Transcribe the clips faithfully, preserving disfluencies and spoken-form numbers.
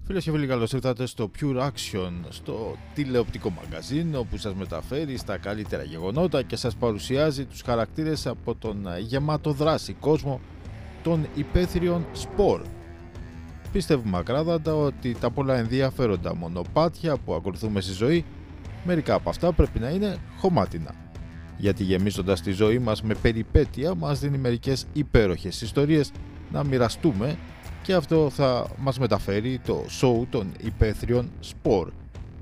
Φίλες και φίλοι, καλώς ήρθατε στο Pure Action, στο τηλεοπτικό μαγκαζίν όπου σας μεταφέρει στα καλύτερα γεγονότα και σας παρουσιάζει τους χαρακτήρες από τον γεμάτο δράση κόσμο των υπαίθριων σπορ. Πιστεύουμε ακράδαντα ότι τα πολλά ενδιαφέροντα μονοπάτια που ακολουθούμε στη ζωή, μερικά από αυτά πρέπει να είναι χωμάτινα. Γιατί γεμίζοντας τη ζωή μας με περιπέτεια μας δίνει μερικές υπέροχες ιστορίες να μοιραστούμε και αυτό θα μας μεταφέρει το show των υπαίθριων σπορ.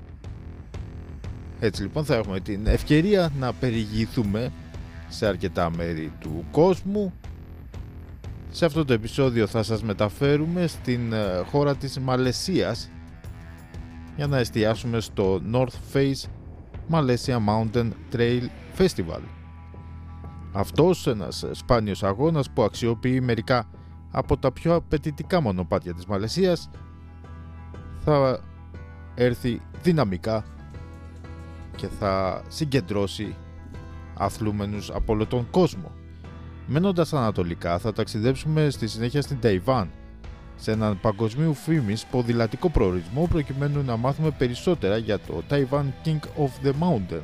Έτσι λοιπόν θα έχουμε την ευκαιρία να περιηγηθούμε σε αρκετά μέρη του κόσμου. Σε αυτό το επεισόδιο θα σας μεταφέρουμε στην χώρα της Μαλαισίας για να εστιάσουμε στο North Face Malaysia Mountain Trail Festival. Αυτός ένας σπάνιος αγώνας που αξιοποιεί μερικά από τα πιο απαιτητικά μονοπάτια της Μαλαισίας θα έρθει δυναμικά και θα συγκεντρώσει αθλούμενους από όλο τον κόσμο. Μένοντας ανατολικά θα ταξιδέψουμε στη συνέχεια στην Ταϊβάν, σε έναν παγκοσμίου φήμης ποδηλατικό προορισμό, προκειμένου να μάθουμε περισσότερα για το Taiwan King of the Mountain.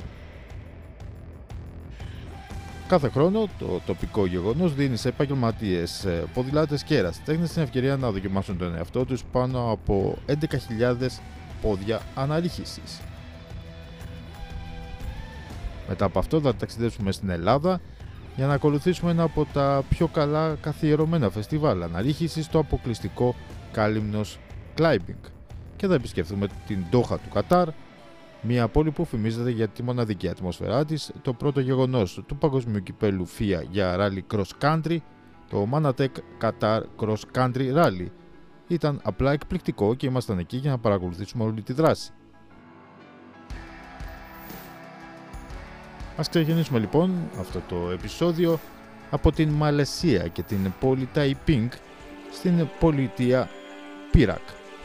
Κάθε χρόνο το τοπικό γεγονός δίνει σε επαγγελματίες, ποδηλάτες και ερασιτέχνες την ευκαιρία να δοκιμάσουν τον εαυτό τους πάνω από έντεκα χιλιάδες πόδια αναρρίχησης. Μετά από αυτό θα ταξιδέψουμε στην Ελλάδα για να ακολουθήσουμε ένα από τα πιο καλά καθιερωμένα φεστιβάλ αναρρίχησης, το αποκλειστικό Κάλυμνος Climbing, και θα επισκεφθούμε την Ντόχα του Κατάρ, μια πόλη που φημίζεται για τη μοναδική ατμόσφαιρά της, το πρώτο γεγονός του παγκοσμίου κυπέλου φι άι για Rally Cross Country, το Manatech Qatar Cross Country Rally. Ήταν απλά εκπληκτικό και ήμασταν εκεί για να παρακολουθήσουμε όλη τη δράση. Ας ξεκινήσουμε λοιπόν αυτό το επεισόδιο από την Μαλαισία και την πόλη Ταϊπίνγκ στην πολιτεία Πίρακ.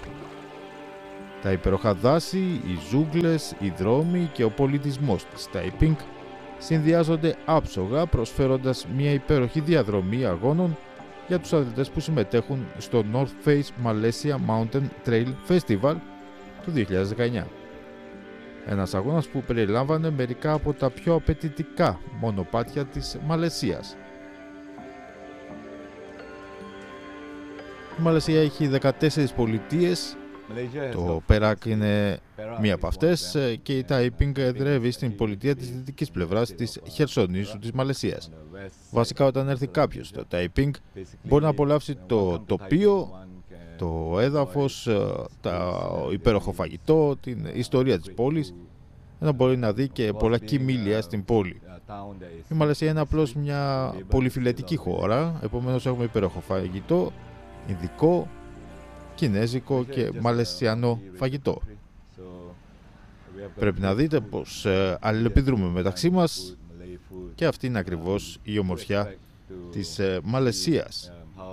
Τα υπέροχα δάση, οι ζούγκλες, οι δρόμοι και ο πολιτισμός της Ταϊπίνγκ συνδυάζονται άψογα, προσφέροντας μια υπέροχη διαδρομή αγώνων για τους αθλητές που συμμετέχουν στο North Face Malaysia Mountain Trail Festival του δύο χιλιάδες δεκαεννιά. Ένας αγώνας που περιλάμβανε μερικά από τα πιο απαιτητικά μονοπάτια της Μαλαισίας. Η Μαλαισία έχει δεκατέσσερις πολιτείες. Το Πέρακ είναι μία από αυτές και η Ταϊπίνγκ εδρεύει στην πολιτεία της δυτικής πλευράς της Χερσονήσου της Μαλαισίας. Βασικά, όταν έρθει κάποιος στο Ταϊπίνγκ μπορεί να απολαύσει το τοπίο, το έδαφος, το υπέροχο φαγητό, την ιστορία της πόλης, ενώ μπορεί να δει και πολλά κοιμήλια στην πόλη. Η Μαλαισία είναι απλώς μια πολυφιλετική χώρα, επομένως έχουμε υπέροχο φαγητό, ινδικό, κινέζικο και μαλαισιανό φαγητό. Πρέπει να δείτε πως ε, αλληλεπιδρούμε μεταξύ μας και αυτή είναι ακριβώς η ομορφιά της ε, Μαλαισίας.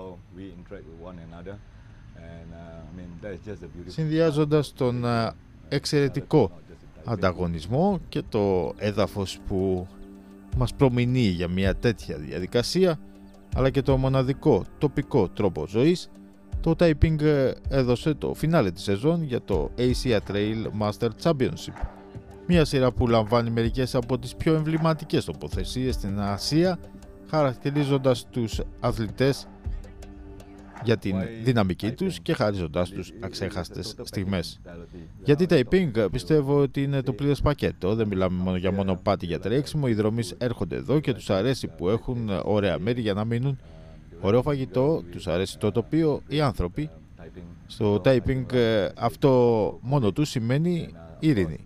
Συνδυάζοντας τον ε, εξαιρετικό ανταγωνισμό και το έδαφος που μας προμηνύει για μια τέτοια διαδικασία, αλλά και το μοναδικό τοπικό τρόπο ζωής, το Ταϊπίνγκ έδωσε το φινάλε της σεζόν για το Asia Trail Master Championship, μια σειρά που λαμβάνει μερικές από τις πιο εμβληματικές τοποθεσίες στην Ασία, χαρακτηρίζοντας τους αθλητές για την δυναμική τους και χαρίζοντάς τους αξέχαστες στιγμές. Γιατί Ταϊπίνγκ πιστεύω ότι είναι το πλήρες πακέτο, δεν μιλάμε μόνο για μονοπάτι για τρέξιμο, οι δρομείς έρχονται εδώ και τους αρέσει που έχουν ωραία μέρη για να μείνουν, ωραίο φαγητό, τους αρέσει το τοπίο, οι άνθρωποι. Στο Ταϊπίνγκ αυτό μόνο του σημαίνει ειρήνη.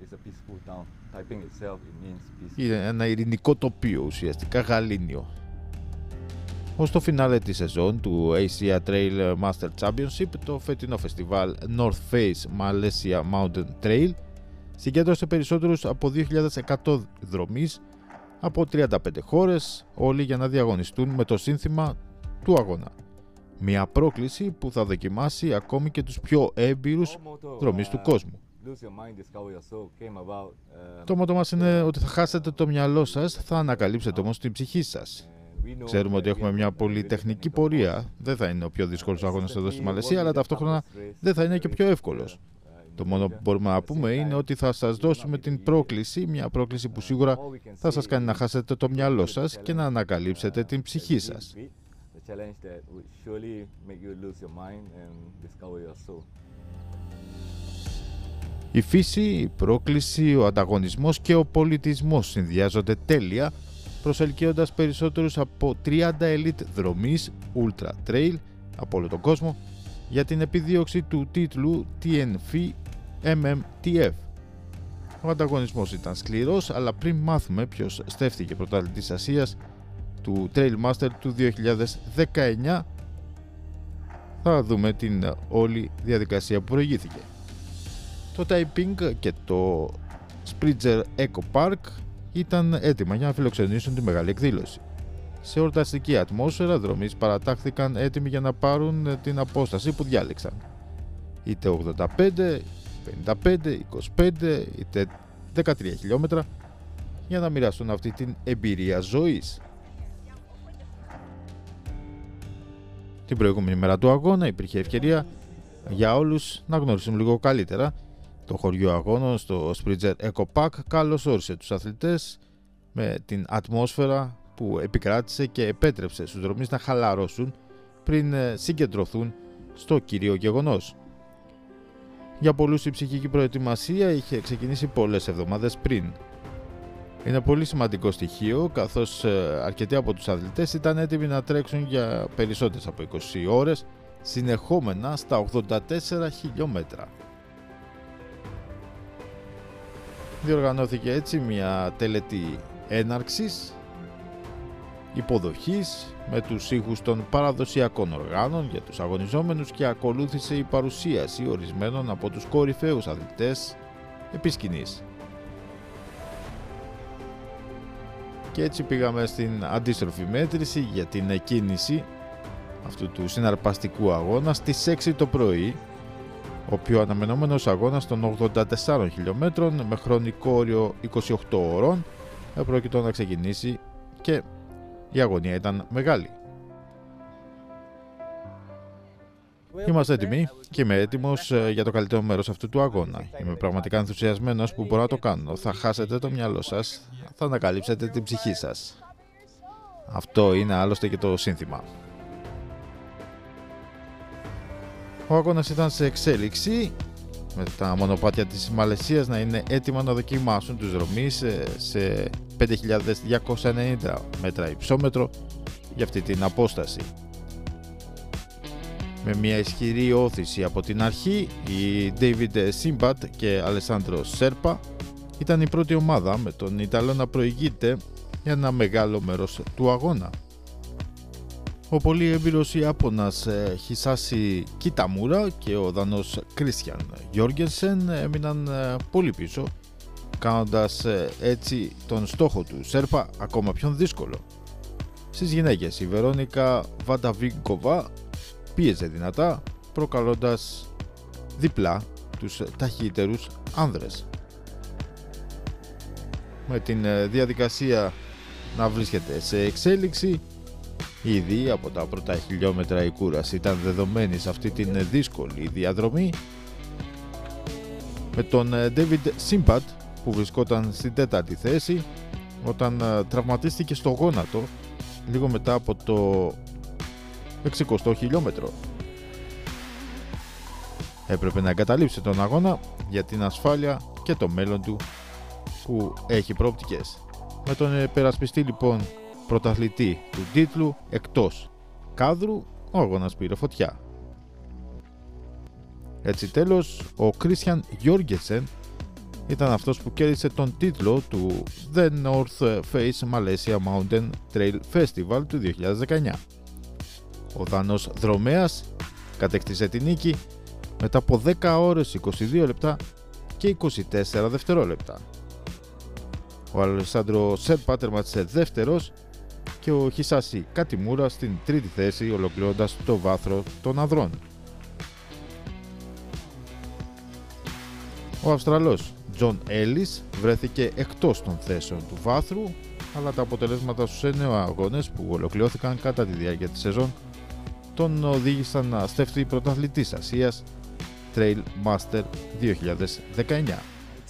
Είναι ένα ειρηνικό τοπίο, ουσιαστικά γαλήνιο. Ως το φινάλε της σεζόν του Asia Trail Master Championship, το φετινό φεστιβάλ North Face Malaysia Mountain Trail συγκέντρωσε περισσότερους από δύο χιλιάδες εκατό δρομείς από τριάντα πέντε χώρες, όλοι για να διαγωνιστούν με το σύνθημα του αγώνα. Μια πρόκληση που θα δοκιμάσει ακόμη και τους πιο έμπειρους δρομείς του κόσμου. Το μότο μας είναι ότι θα χάσετε το μυαλό σας, θα ανακαλύψετε όμως την ψυχή σας. Ξέρουμε ότι έχουμε μια πολύ τεχνική πορεία. Δεν θα είναι ο πιο δύσκολος αγώνας εδώ στη Μαλαισία, αλλά ταυτόχρονα δεν θα είναι και πιο εύκολος. Το μόνο που μπορούμε να πούμε είναι ότι θα σας δώσουμε την πρόκληση, μια πρόκληση που σίγουρα θα σας κάνει να χάσετε το μυαλό σας και να ανακαλύψετε την ψυχή σας. Η φύση, η πρόκληση, ο ανταγωνισμός και ο πολιτισμός συνδυάζονται τέλεια, προσελκύοντας περισσότερους από τριάντα elite δρομείς Ultra Trail από όλο τον κόσμο για την επιδίωξη του τίτλου τι εν εφ εμ εμ τι εφ. Ο ανταγωνισμός ήταν σκληρός, αλλά πριν μάθουμε ποιος στέφθηκε πρωταθλητής Ασίας του Trail Master του δύο χιλιάδες δεκαεννιά, θα δούμε την όλη διαδικασία που προηγήθηκε. Το Taiping και το Spritzer Eco Park ήταν έτοιμα για να φιλοξενήσουν τη μεγάλη εκδήλωση. Σε εορταστική ατμόσφαιρα, δρομείς παρατάχθηκαν έτοιμοι για να πάρουν την απόσταση που διάλεξαν. Είτε ογδόντα πέντε, πενήντα πέντε, είκοσι πέντε, είτε δεκατρία χιλιόμετρα για να μοιραστούν αυτή την εμπειρία ζωής. Την προηγούμενη μέρα του αγώνα υπήρχε ευκαιρία για όλους να γνωρίσουν λίγο καλύτερα το χωριό αγώνων στο Spritzer Eco Park. Καλώς όρισε τους αθλητές με την ατμόσφαιρα που επικράτησε και επέτρεψε στους δρομείς να χαλαρώσουν πριν συγκεντρωθούν στο κύριο γεγονός. Για πολλούς η ψυχική προετοιμασία είχε ξεκινήσει πολλές εβδομάδες πριν. Είναι πολύ σημαντικό στοιχείο, καθώς αρκετοί από τους αθλητές ήταν έτοιμοι να τρέξουν για περισσότερες από είκοσι ώρες συνεχόμενα στα ογδόντα τέσσερα χιλιόμετρα. Διοργανώθηκε έτσι μια τελετή έναρξης, υποδοχής με τους ήχους των παραδοσιακών οργάνων για τους αγωνιζόμενους και ακολούθησε η παρουσίαση ορισμένων από τους κορυφαίους αθλητές επί σκηνής. Και έτσι πήγαμε στην αντίστροφη μέτρηση για την εκκίνηση αυτού του συναρπαστικού αγώνα στις έξι το πρωί, ο πιο αναμενόμενος αγώνας των ογδόντα τεσσάρων χιλιόμετρων με χρονικό όριο είκοσι οκτώ ώρων πρόκειτο να ξεκινήσει και η αγωνία ήταν μεγάλη. Είμαστε έτοιμοι και είμαι έτοιμος για το καλύτερο μέρος αυτού του αγώνα. Είμαι πραγματικά ενθουσιασμένος που μπορώ να το κάνω. Θα χάσετε το μυαλό σας, θα ανακαλύψετε την ψυχή σας. Αυτό είναι άλλωστε και το σύνθημα. Ο αγώνας ήταν σε εξέλιξη, με τα μονοπάτια της Μαλαισίας να είναι έτοιμα να δοκιμάσουν τους δρομείς σε πέντε χιλιάδες διακόσια ενενήντα μέτρα υψόμετρο για αυτή την απόσταση. Με μια ισχυρή όθηση από την αρχή, οι David Simbat και Alessandro Serpa ήταν η πρώτη ομάδα, με τον Ιταλό να προηγείται για ένα μεγάλο μέρος του αγώνα. Ο πολύ έμπειρος Ιάπωνας Hisashi Kitamura και ο Δανός Christian Jorgensen έμειναν πολύ πίσω, κάνοντας έτσι τον στόχο του Σέρπα ακόμα πιο δύσκολο. Στις γυναίκες η Βερόνικα Βανταβίγκοβα πίεζε δυνατά, προκαλώντας διπλά τους ταχύτερους άνδρες. Με την διαδικασία να βρίσκεται σε εξέλιξη, ήδη από τα πρώτα χιλιόμετρα η κούραση ήταν δεδομένη σε αυτή την δύσκολη διαδρομή, με τον David Simpat που βρισκόταν στην τέταρτη θέση όταν τραυματίστηκε στο γόνατο λίγο μετά από το εξηκοστό χιλιόμετρο. Έπρεπε να εγκαταλείψει τον αγώνα για την ασφάλεια και το μέλλον του που έχει προοπτικές. Με τον υπερασπιστή λοιπόν πρωταθλητή του τίτλου εκτός κάδρου, ο αγώνας πήρε φωτιά. Έτσι τέλος, ο Christian Jorgensen ήταν αυτός που κέρδισε τον τίτλο του The North Face Malaysia Mountain Trail Festival του δύο χιλιάδες δεκαεννιά. Ο Δανός δρομέας κατέκτησε την νίκη μετά από δέκα ώρες, είκοσι δύο λεπτά και είκοσι τέσσερα δευτερόλεπτα. Ο Αλεσάντρο Σέρπα τερμάτισε δεύτερος και ο Hisashi Kitamura στην τρίτη θέση, ολοκληρώνοντας το βάθρο των ανδρών. Ο Αυστραλός John Ellis βρέθηκε εκτός των θέσεων του βάθρου αλλά τα αποτελέσματα στους εννέα αγώνες που ολοκληρώθηκαν κατά τη διάρκεια της σεζόν τον οδήγησαν να στέφθει πρωταθλητής Ασίας Trail Master δύο χιλιάδες δεκαεννιά.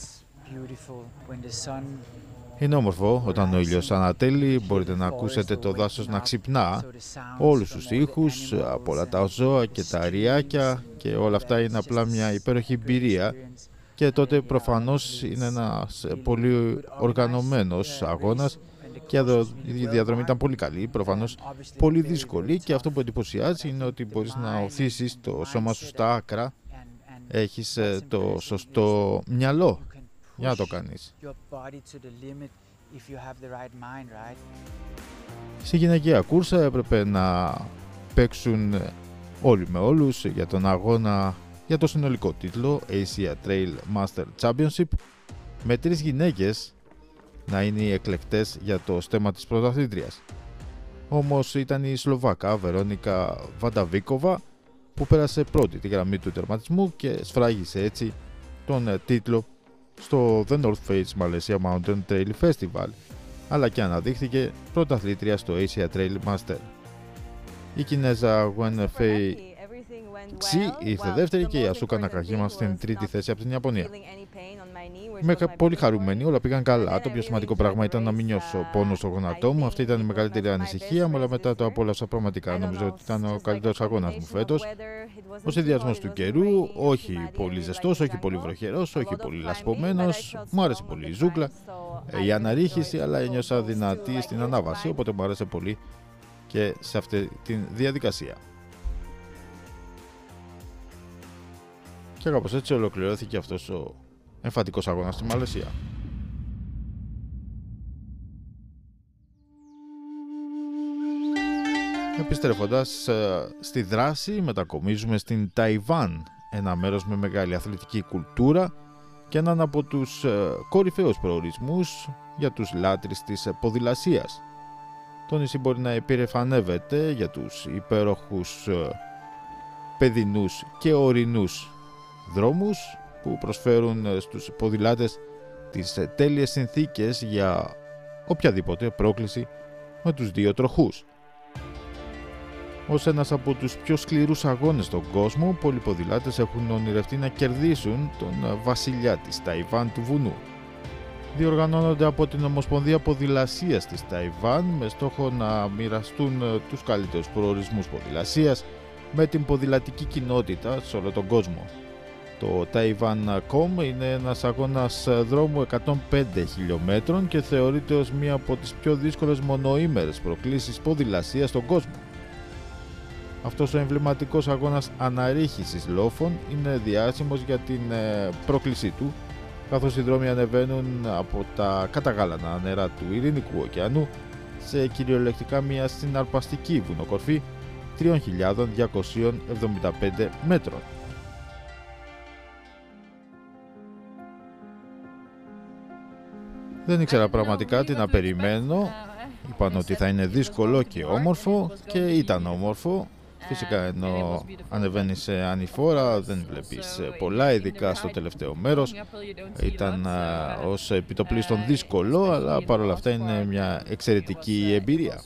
Είναι όμορφο όταν ο ήλιος ανατέλει, μπορείτε να ακούσετε το δάσος να ξυπνά, όλους τους ήχους από όλα τα ζώα και τα αριάκια, και όλα αυτά είναι απλά μια υπέροχη εμπειρία, και τότε προφανώς είναι ένας πολύ οργανωμένος αγώνας και η διαδρομή ήταν πολύ καλή, προφανώς πολύ δύσκολη, και αυτό που εντυπωσιάζει είναι ότι μπορείς να οθήσεις το σώμα σου στα άκρα, έχεις το σωστό μυαλό για να το κάνεις. Στη γυναικεία κούρσα έπρεπε να παίξουν όλοι με όλους για τον αγώνα για το συνολικό τίτλο Asia Trail Master Championship, με τρεις γυναίκες να είναι οι εκλεκτές για το στέμμα της πρωταθλήτριας. Όμως ήταν η Σλοβάκα Βερόνικα Βανταβίκοβα που πέρασε πρώτη τη γραμμή του τερματισμού και σφράγισε έτσι τον τίτλο στο The North Face Malaysia Mountain Trail Festival, αλλά και αναδείχθηκε πρωταθλήτρια στο Asia Trail Master. Η Κινέζα Wen Fei Xi ήρθε δεύτερη και η Ασούκα Νακαχίμα στην τρίτη θέση από την Ιαπωνία. Είμαι πολύ χαρούμενη, όλα πήγαν καλά. Το πιο σημαντικό πράγμα ήταν να μην νιώσω πόνο στο γόνατό μου. Αυτή ήταν η μεγαλύτερη ανησυχία μου, αλλά μετά το απόλαυσα πραγματικά. Νομίζω ότι ήταν ο καλύτερος αγώνας μου φέτος. Ο συνδυασμός του καιρού, όχι πολύ ζεστός, όχι πολύ βροχερός, όχι πολύ λασπωμένος. Μου άρεσε πολύ η ζούγκλα, η αναρρίχηση, αλλά ένιωσα δυνατή στην ανάβαση, οπότε μου άρεσε πολύ και σε αυτή τη διαδικασία. Και κάπως έτσι ολοκληρώθηκε αυτός ο εμφαντικός αγώνας στη Μαλαισία. Επιστρέφοντας ε, στη δράση, μετακομίζουμε στην Ταϊβάν, ένα μέρος με μεγάλη αθλητική κουλτούρα και έναν από τους ε, κορυφαίους προορισμούς για τους λάτρεις της ε, ποδηλασίας. Το νησί μπορεί να επιρρεφανεύεται για τους υπέροχους ε, παιδινούς και ορεινούς δρόμους που προσφέρουν στους ποδηλάτες τις τέλειες συνθήκες για οποιαδήποτε πρόκληση με τους δύο τροχούς. Ως ένας από τους πιο σκληρούς αγώνες στον κόσμο, πολλοί ποδηλάτες έχουν ονειρευτεί να κερδίσουν τον βασιλιά της Ταϊβάν του βουνού. Διοργανώνονται από την Ομοσπονδία Ποδηλασίας της Ταϊβάν με στόχο να μοιραστούν τους καλύτερους προορισμούς ποδηλασίας με την ποδηλατική κοινότητα σε όλο τον κόσμο. Το Taiwan Com είναι ένας αγώνας δρόμου εκατόν πέντε χιλιομέτρων και θεωρείται ως μία από τις πιο δύσκολες μονοήμερες προκλήσεις ποδηλασίας στον κόσμο. Αυτός ο εμβληματικός αγώνας αναρρίχησης λόφων είναι διάσημος για την πρόκλησή του, καθώς οι δρόμοι ανεβαίνουν από τα καταγάλανα νερά του Ειρηνικού ωκεανού σε κυριολεκτικά μια συναρπαστική βουνοκορφή τρεις χιλιάδες διακόσια εβδομήντα πέντε μέτρων. Δεν ήξερα πραγματικά τι να περιμένω, είπαν ότι θα είναι δύσκολο και όμορφο και ήταν όμορφο. Φυσικά ενώ ανεβαίνεις σε ανηφόρα δεν βλέπεις πολλά, ειδικά στο τελευταίο μέρος. Ήταν ως επιτοπλίστων δύσκολο, αλλά παρόλα αυτά είναι μια εξαιρετική εμπειρία.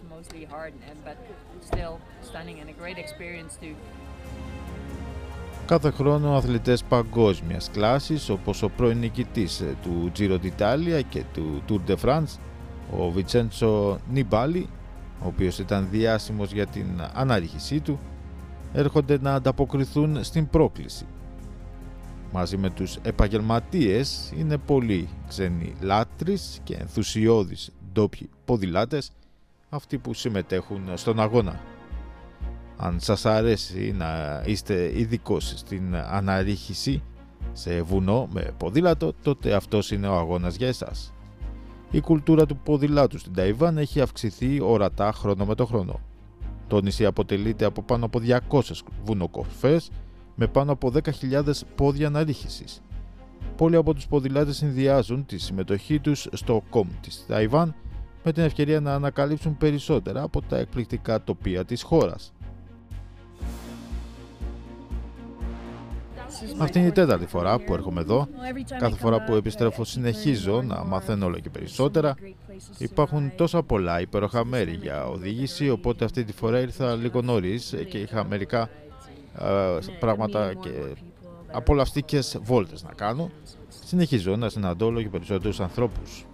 Κάθε χρόνο αθλητές παγκόσμιας κλάσης, όπως ο πρώην νικητής του Giro d'Italia και του Tour de France, ο Βιτσέντσο Νιμπάλι, ο οποίος ήταν διάσημος για την αναρρίχησή του, έρχονται να ανταποκριθούν στην πρόκληση. Μαζί με τους επαγγελματίες είναι πολλοί ξένοι λάτρεις και ενθουσιώδεις ντόπιοι ποδηλάτες αυτοί που συμμετέχουν στον αγώνα. Αν σας αρέσει να είστε ειδικός στην αναρρίχηση σε βουνό με ποδήλατο, τότε αυτός είναι ο αγώνας για εσάς. Η κουλτούρα του ποδηλάτου στην Ταϊβάν έχει αυξηθεί ορατά χρόνο με το χρόνο. Το νησί αποτελείται από πάνω από διακόσιες βουνοκορφές με πάνω από δέκα χιλιάδες πόδια αναρρίχησης. Πολλοί από τους ποδηλάτες συνδυάζουν τη συμμετοχή τους στο κομ της Ταϊβάν με την ευκαιρία να ανακαλύψουν περισσότερα από τα εκπληκτικά τοπία της χώρας. Αυτή είναι η τέταρτη φορά που έρχομαι εδώ. Κάθε φορά που επιστρέφω συνεχίζω να μαθαίνω όλο και περισσότερα. Υπάρχουν τόσα πολλά υπέροχα μέρη για οδήγηση, οπότε αυτή τη φορά ήρθα λίγο νωρίς και είχα μερικά ε, πράγματα και απολαυστικές βόλτες να κάνω. Συνεχίζω να συναντώ όλο και περισσότερους ανθρώπους.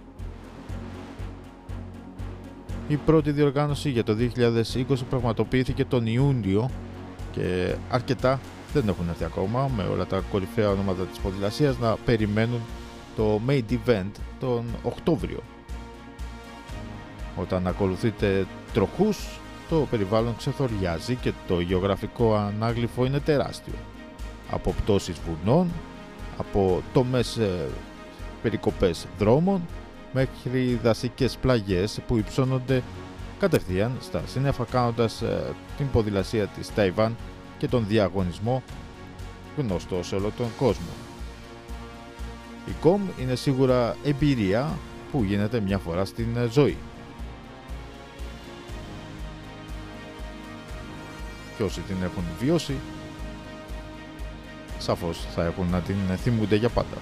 Η πρώτη διοργάνωση για το δύο χιλιάδες είκοσι πραγματοποιήθηκε τον Ιούνιο και αρκετά δεν έχουν έρθει ακόμα, με όλα τα κορυφαία ονόματα της ποδηλασίας να περιμένουν το Main Event τον Οκτώβριο. Όταν ακολουθείτε τροχούς, το περιβάλλον ξεθοριάζει και το γεωγραφικό ανάγλυφο είναι τεράστιο. Από πτώσεις βουνών, από τομές ε, περικοπές δρόμων, μέχρι δασικές πλαγιές που υψώνονται κατευθείαν στα σύννεφα, κάνοντας ε, την ποδηλασία της Ταϊβάν και τον διαγωνισμό γνωστό σε όλο τον κόσμο. Η κομ είναι σίγουρα εμπειρία που γίνεται μια φορά στην ζωή. Και όσοι την έχουν βιώσει, σαφώς θα έχουν να την θυμούνται για πάντα.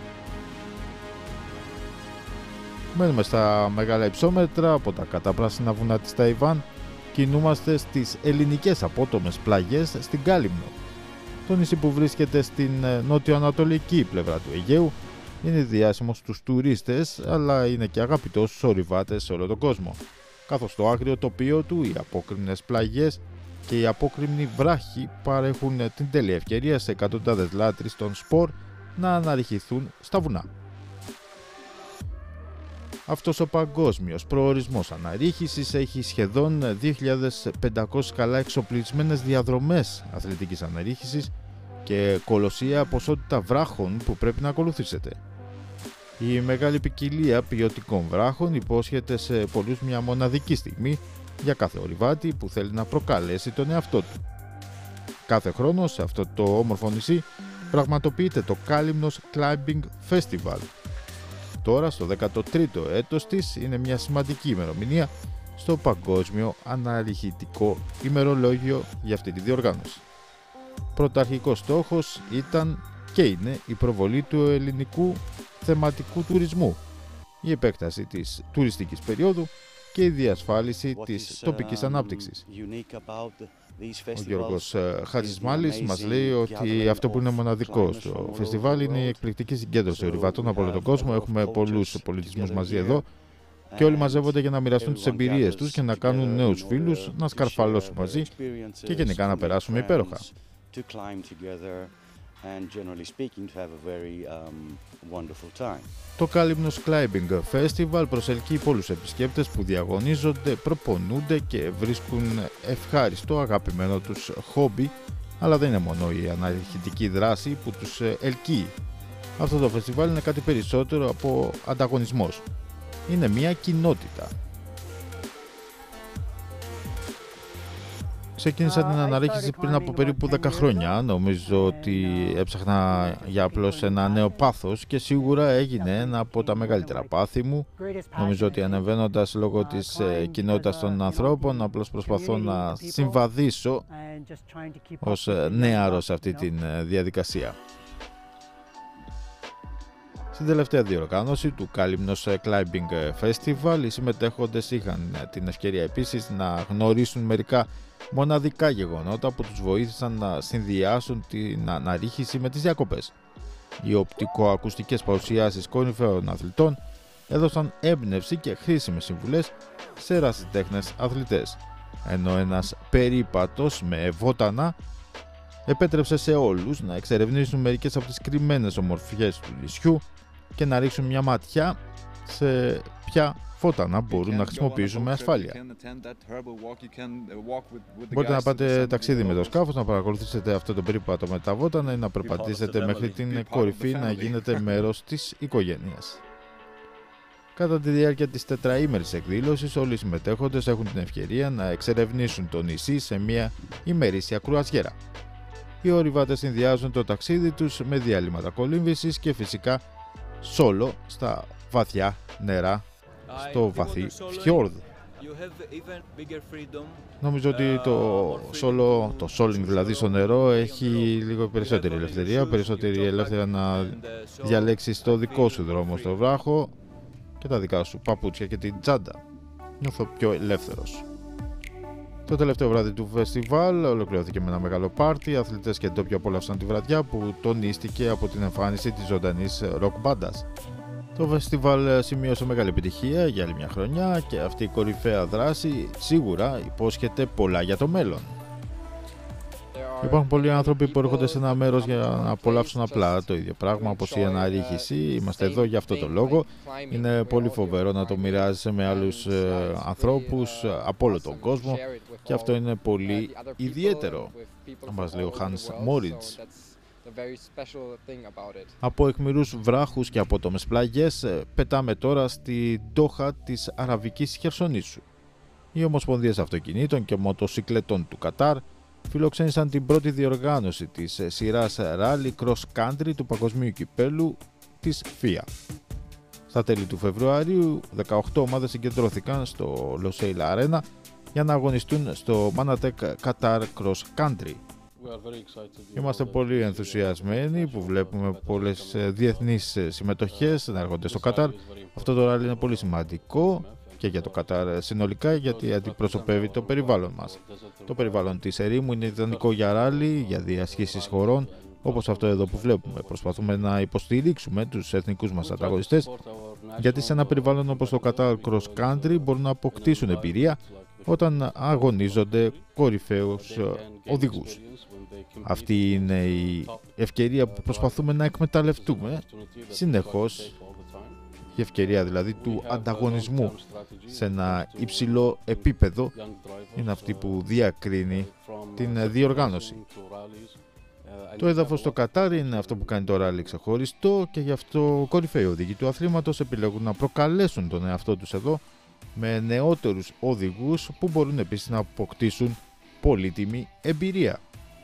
Μένουμε στα μεγάλα υψόμετρα από τα καταπράσινα βουνά της Ταϊβάν. Κινούμαστε στις ελληνικές απότομες πλαγιές στην Κάλυμνο. Το νησί που βρίσκεται στην νότιο-ανατολική πλευρά του Αιγαίου είναι διάσημο στους τουρίστες, αλλά είναι και αγαπητό στους ορειβάτες σε όλο τον κόσμο. Καθώς το άγριο τοπίο του, οι απόκρημνες πλαγιές και οι απόκρημνοι βράχοι παρέχουν την τέλεια ευκαιρία σε εκατοντάδες λάτρεις των σπορ να αναρριχηθούν στα βουνά. Αυτός ο παγκόσμιος προορισμός αναρρίχησης έχει σχεδόν δύο χιλιάδες πεντακόσιες καλά εξοπλισμένες διαδρομές αθλητικής αναρρίχησης και κολοσσία ποσότητα βράχων που πρέπει να ακολουθήσετε. Η μεγάλη ποικιλία ποιοτικών βράχων υπόσχεται σε πολλούς μια μοναδική στιγμή για κάθε ορειβάτη που θέλει να προκαλέσει τον εαυτό του. Κάθε χρόνο σε αυτό το όμορφο νησί πραγματοποιείται το Κάλυμνος Climbing Festival. Τώρα στο δέκατο τρίτο έτος της είναι μια σημαντική ημερομηνία στο παγκόσμιο αναρριχητικό ημερολόγιο για αυτή τη διοργάνωση. Πρωταρχικός στόχος ήταν και είναι η προβολή του ελληνικού θεματικού τουρισμού, η επέκταση της τουριστικής περίοδου και η διασφάλιση της τοπικής ανάπτυξης. Ο Γιώργος Χατζημάλης μας λέει ότι αυτό που είναι μοναδικό στο φεστιβάλ είναι η εκπληκτική συγκέντρωση ορειβατών από όλο τον κόσμο. Έχουμε πολλούς πολιτισμούς μαζί εδώ και όλοι μαζεύονται για να μοιραστούν τις εμπειρίες τους και να κάνουν νέους φίλους, να σκαρφαλώσουν μαζί και γενικά να περάσουμε υπέροχα. Το Κάλυμνος Climbing Festival προσελκύει πολλούς επισκέπτες που διαγωνίζονται, προπονούνται και βρίσκουν ευχάριστο αγαπημένο τους χόμπι, αλλά δεν είναι μόνο η αναρριχητική δράση που τους ελκύει. Αυτό το φεστιβάλ είναι κάτι περισσότερο από ανταγωνισμός. Είναι μια κοινότητα. Ξεκίνησα την αναρρίχηση πριν από περίπου δέκα χρόνια. Νομίζω ότι έψαχνα για απλώς ένα νέο πάθος και σίγουρα έγινε ένα από τα μεγαλύτερα πάθη μου. Νομίζω ότι ανεβαίνοντας λόγω της κοινότητας των ανθρώπων, απλώς προσπαθώ να συμβαδίσω ως νέαρος σε αυτή τη διαδικασία. Στην τελευταία διοργάνωση του Κάλυμνος Climbing Festival, οι συμμετέχοντες είχαν την ευκαιρία επίσης να γνωρίσουν μερικά μοναδικά γεγονότα που τους βοήθησαν να συνδυάσουν την αναρρίχηση με τις διακοπές. Οι οπτικοακουστικές παρουσιάσεις κορυφαίων αθλητών έδωσαν έμπνευση και χρήσιμες συμβουλές σε ερασιτέχνες αθλητές, ενώ ένας περίπατος με βότανα επέτρεψε σε όλους να εξερευνήσουν μερικές από τις κρυμμένες ομορφιές του νησιού και να ρίξουν μια ματιά σε ποια φώτανα μπορούν να χρησιμοποιήσουν με ασφάλεια. Μπορείτε να πάτε ταξίδι με το σκάφος, να παρακολουθήσετε αυτό το περίπατο με τα βότανα ή να περπατήσετε μέχρι την κορυφή να γίνετε μέρος της οικογένειας. Κατά τη διάρκεια της τετραήμερης εκδήλωσης, όλοι οι συμμετέχοντες έχουν την ευκαιρία να εξερευνήσουν το νησί σε μια ημερήσια κρουαζιέρα. Οι ορειβάτες συνδυάζουν το ταξίδι τους με διαλύματα κολύμβησης και φυσικά solo στα βαθιά νερά στο βαθύ φιόρδ. Νομίζω ότι το solo, το soling δηλαδή στο νερό έχει λίγο περισσότερη ελευθερία, περισσότερη ελεύθερια να διαλέξεις το δικό σου δρόμο στο βράχο και τα δικά σου παπούτσια και την τσάντα. Νιώθω πιο ελεύθερος. Το τελευταίο βράδυ του φεστιβάλ ολοκληρώθηκε με ένα μεγάλο πάρτι. Οι αθλητές και ντόπιοι απόλαυσαν τη βραδιά που τονίστηκε από την εμφάνιση της ζωντανής ροκ μπάντας. Το φεστιβάλ σημείωσε μεγάλη επιτυχία για άλλη μια χρονιά και αυτή η κορυφαία δράση σίγουρα υπόσχεται πολλά για το μέλλον. Υπάρχουν πολλοί άνθρωποι που έρχονται σε ένα μέρος για να απολαύσουν απλά το ίδιο πράγμα όπως η αναρρίχηση. Είμαστε εδώ για αυτό το λόγο. Είναι πολύ φοβερό να το μοιράζεσαι με άλλους ε, ανθρώπους από όλο τον κόσμο και αυτό είναι πολύ ιδιαίτερο, μας λέει ο Hans Moritz. Από εκμηρούς βράχους και απότομες πλαγιές πετάμε τώρα στη Ντόχα της Αραβικής Χερσονήσου. Οι Ομοσπονδίες Αυτοκινήτων και Μοτοσυκλετών του Κατάρ φιλοξένησαν την πρώτη διοργάνωση της σειράς Rally Cross Country του Παγκοσμίου Κυπέλλου της φι άι. Στα τέλη του Φεβρουαρίου, δεκαοκτώ ομάδες συγκεντρώθηκαν στο Losail Arena για να αγωνιστούν στο Manatech Qatar Cross Country. Είμαστε πολύ ενθουσιασμένοι που βλέπουμε πολλές διεθνείς συμμετοχές να έρχονται στο Κατάρ. Αυτό το ράλι είναι πολύ σημαντικό και για το Κατάρ συνολικά, γιατί αντιπροσωπεύει το περιβάλλον μας. Το περιβάλλον της ερήμου είναι ιδανικό για ράλι, για διασχίσεις χωρών, όπως αυτό εδώ που βλέπουμε. Προσπαθούμε να υποστηρίξουμε τους εθνικούς μας ανταγωνιστές, γιατί σε ένα περιβάλλον όπως το Qatar Cross Country μπορούν να αποκτήσουν εμπειρία όταν αγωνίζονται κορυφαίους οδηγούς. Αυτή είναι η ευκαιρία που προσπαθούμε να εκμεταλλευτούμε συνεχώς, η ευκαιρία δηλαδή του ανταγωνισμού σε ένα υψηλό επίπεδο είναι αυτή που διακρίνει την διοργάνωση. Το έδαφος στο Κατάρ είναι αυτό που κάνει το ράλι ξεχωριστό και γι' αυτό κορυφαίοι οδηγοί του αθλήματος επιλέγουν να προκαλέσουν τον εαυτό τους εδώ με νεότερους οδηγούς που μπορούν επίσης να αποκτήσουν πολύτιμη εμπειρία.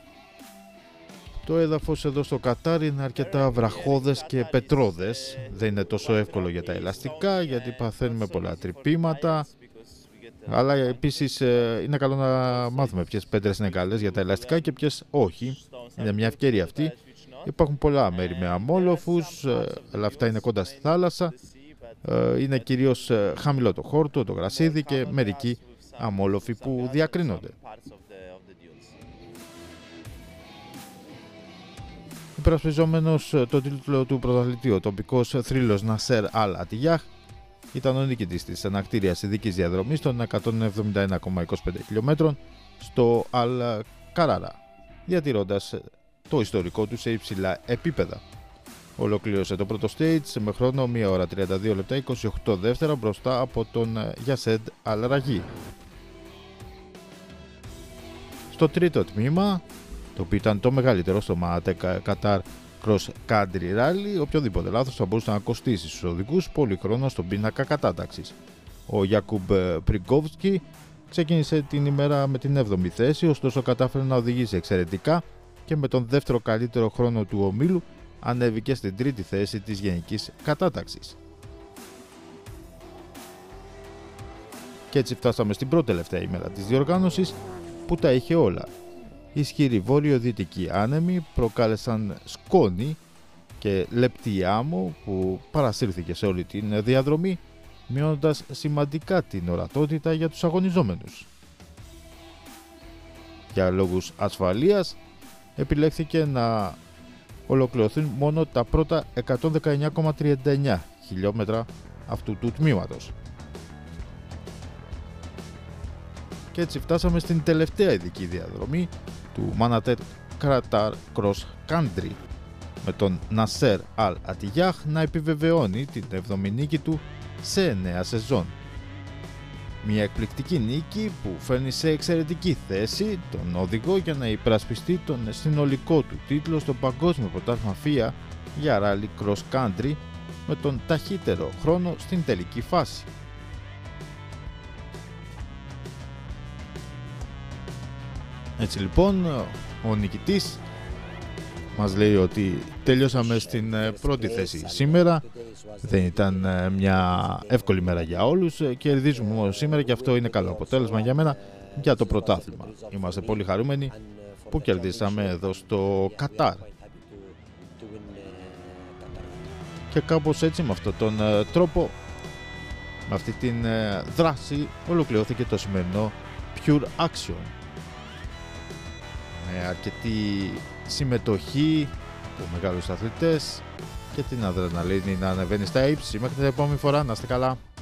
Το έδαφος εδώ στο Κατάρ είναι αρκετά βραχώδες και πετρώδες. Δεν είναι τόσο εύκολο για τα ελαστικά γιατί παθαίνουμε πολλά τρυπήματα. Αλλά επίσης είναι καλό να μάθουμε ποιες πέτρες είναι καλές για τα ελαστικά και ποιες όχι. Είναι μια ευκαιρία αυτή. Υπάρχουν πολλά μέρη με αμόλοφους, αλλά αυτά είναι κοντά στη θάλασσα. Είναι κυρίως χαμηλό το χόρτο, το γρασίδι και μερικοί αμόλοφοι που διακρίνονται. Υπερασπιζόμενος το τίτλο του πρωταθλητή, ο τοπικός θρύλος Νασέρ Αλ Ατιγιάχ ήταν ο νικητής της ενακτήριας ειδικής διαδρομής των εκατόν εβδομήντα ένα κόμμα είκοσι πέντε χιλιόμετρων στο Αλ Καράρα, διατηρώντας το ιστορικό του σε υψηλά επίπεδα. Ολοκλήρωσε το πρώτο stage με χρόνο μία ώρα τριάντα δύο λεπτά είκοσι οκτώ δεύτερα μπροστά από τον Γιασέντ Αλ Ραγί. Στο τρίτο τμήμα, το οποίο ήταν το μεγαλύτερο στο Manatech Qatar Cross Country Rally, οποιοδήποτε λάθος θα μπορούσε να κοστίσει στους οδηγούς πολύ χρόνο στον πίνακα κατάταξης. Ο Jakub Prigovski ξεκίνησε την ημέρα με την έβδομη θέση, ωστόσο κατάφερε να οδηγήσει εξαιρετικά και με τον δεύτερο καλύτερο χρόνο του ομίλου ανέβηκε στην τρίτη θέση της γενικής κατάταξης. Και έτσι φτάσαμε στην πρώτη τελευταία ημέρα της διοργάνωσης που τα είχε όλα. Ισχυροί βόρειο-δυτικοί άνεμοι προκάλεσαν σκόνη και λεπτή άμμο που παρασύρθηκε σε όλη την διαδρομή, μειώνοντας σημαντικά την ορατότητα για τους αγωνιζόμενους. Για λόγους ασφαλείας επιλέχθηκε να ολοκληρωθούν μόνο τα πρώτα εκατόν δεκαεννιά κόμμα τριάντα εννιά χιλιόμετρα αυτού του τμήματος. Και έτσι φτάσαμε στην τελευταία ειδική διαδρομή του Manatech Qatar Cross Country, με τον Νασέρ Αλ Ατιγιάχ να επιβεβαιώνει την έβδομη νίκη του σε εννέα σεζόν. Μια εκπληκτική νίκη που φέρνει σε εξαιρετική θέση τον οδηγό για να υπερασπιστεί τον συνολικό του τίτλο στο Παγκόσμιο Πρωτάθλημα φι άι για Rally Cross Country με τον ταχύτερο χρόνο στην τελική φάση. Έτσι λοιπόν, ο νικητής μας λέει ότι τελειώσαμε στην πρώτη θέση σήμερα. Δεν ήταν μια εύκολη μέρα για όλους. Κερδίζουμε όμως σήμερα και αυτό είναι καλό αποτέλεσμα για μένα για το πρωτάθλημα. Είμαστε πολύ χαρούμενοι που κερδίσαμε εδώ στο Κατάρ. Και κάπως έτσι, με αυτόν τον τρόπο, με αυτή την δράση, ολοκληρώθηκε το σημερινό Pure Action. Με αρκετή συμμετοχή από μεγάλους αθλητές και την αδρεναλίνη να ανεβαίνει στα ύψη. Μέχρι την επόμενη φορά, να είστε καλά.